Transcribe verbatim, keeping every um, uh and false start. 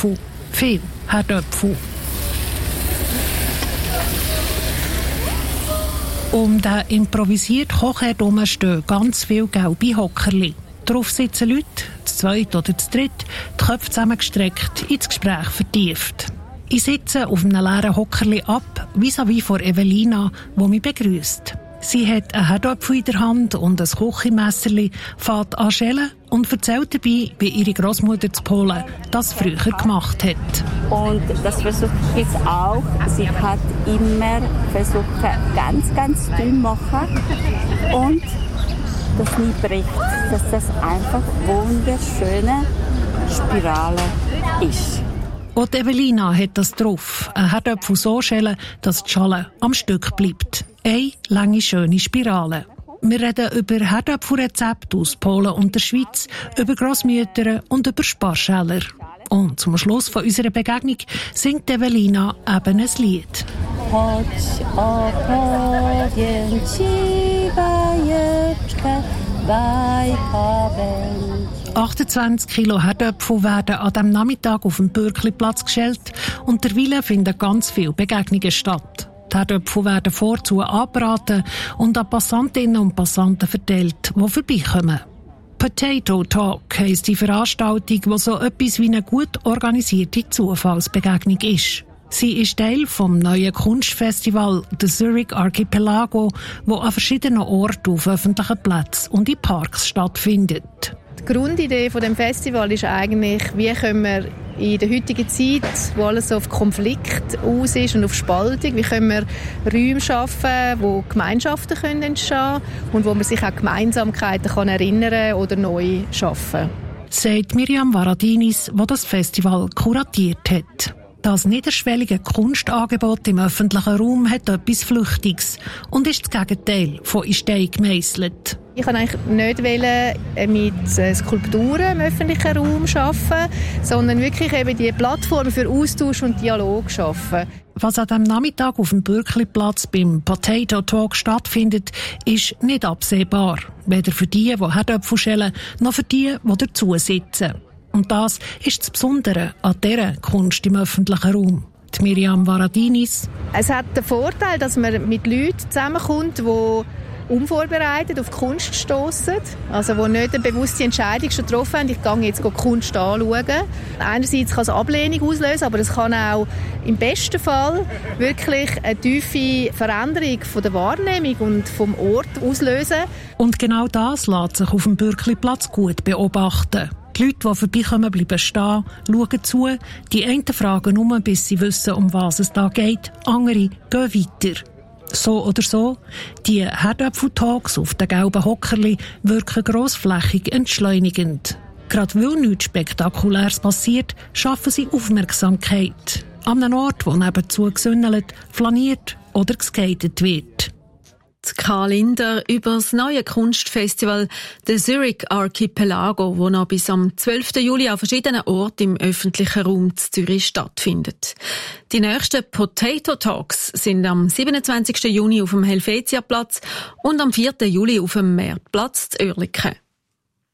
Herdöpfel. Viel Herdöpfel. Um den improvisierten Kochherd herum stehen ganz viele gelbe Hockerli. Darauf sitzen Leute, zu zweit oder zu dritt, die Köpfe zusammengestreckt, ins Gespräch vertieft. Ich sitze auf einem leeren Hockerli ab, vis-à-vis von Evelina, die mich begrüßt. Sie hat einen Herdöpfel in der Hand und ein Küchenmesserli, fährt an schälen und erzählt dabei, wie ihre Großmutter zu Polen das früher gemacht hat. Und das versuche ich jetzt auch. Sie hat immer versucht, ganz, ganz dünn machen und das nie bricht. Dass das einfach wunderschöne Spirale ist. Und Evelina hat das drauf. Ein Herdöpfel so schälen, dass die Schale am Stück bleibt. Eine lange, schöne Spirale. Wir reden über Herdöpfelrezepte aus Polen und der Schweiz, über Grossmütter und über Sparschäler. Und zum Schluss von unserer Begegnung singt Evelina eben ein Lied. achtundzwanzig Kilo Herdöpfel werden an diesem Nachmittag auf dem Bürkliplatz geschält und derweil finden ganz viele Begegnungen statt. Die Herdöpfel werden vorzu angebraten und an Passantinnen und Passanten verteilt, die vorbeikommen. Potato Talk heisst die Veranstaltung, die so etwas wie eine gut organisierte Zufallsbegegnung ist. Sie ist Teil vom neuen Kunstfestival The Zurich Archipelago, das an verschiedenen Orten auf öffentlichen Plätzen und in Parks stattfindet. Die Grundidee von dem Festival ist eigentlich, wie können wir in der heutigen Zeit, wo alles auf Konflikt aus ist und auf Spaltung, wie können wir Räume schaffen, wo Gemeinschaften können entstehen und wo man sich an Gemeinsamkeiten kann erinnern oder neu schaffen. Sagt Miriam Varadinis, die das Festival kuratiert hat. Das niederschwellige Kunstangebot im öffentlichen Raum hat etwas Flüchtiges und ist das Gegenteil von in Stein gemeisselt. Ich wollte eigentlich nicht mit Skulpturen im öffentlichen Raum arbeiten, sondern wirklich eben die Plattform für Austausch und Dialog schaffen. Was an diesem Nachmittag auf dem Bürkliplatz beim Potato Talk stattfindet, ist nicht absehbar. Weder für die, die Herdöpfel schälen, noch für die, die dazu sitzen. Und das ist das Besondere an dieser Kunst im öffentlichen Raum. Die Miriam Varadinis. Es hat den Vorteil, dass man mit Leuten zusammenkommt, die unvorbereitet auf Kunst stossen, also die nicht eine bewusste Entscheidung schon getroffen haben, ich gehe jetzt Kunst anschauen. Einerseits kann es Ablehnung auslösen, aber es kann auch im besten Fall wirklich eine tiefe Veränderung von der Wahrnehmung und vom Ort auslösen. Und genau das lässt sich auf dem Bürkliplatz gut beobachten. Die Leute, die vorbeikommen, bleiben stehen, schauen zu. Die einen fragen nur, bis sie wissen, um was es da geht. Andere gehen weiter. So oder so, die Herdöpfel-Talks auf den gelben Hockerli wirken grossflächig entschleunigend. Gerade weil nichts Spektakuläres passiert, schaffen sie Aufmerksamkeit. An einem Ort, wo nebenzu gesünnelt, flaniert oder geskatet wird. Karl Linder über das neue Kunstfestival The Zurich Archipelago, das noch bis am zwölften Juli an verschiedenen Orten im öffentlichen Raum in Zürich stattfindet. Die nächsten Potato Talks sind am siebenundzwanzigsten Juni auf dem Helvetiaplatz und am vierten Juli auf dem Marktplatz zu Oerlikon.